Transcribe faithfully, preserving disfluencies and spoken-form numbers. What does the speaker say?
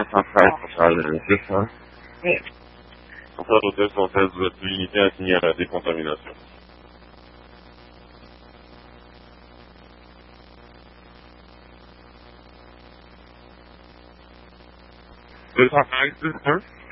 centrale centrale, c'est ça. Oui. Centrale hôtel cent seize, vous êtes limité à signer à la décontamination. deux cent cinq, deux cent un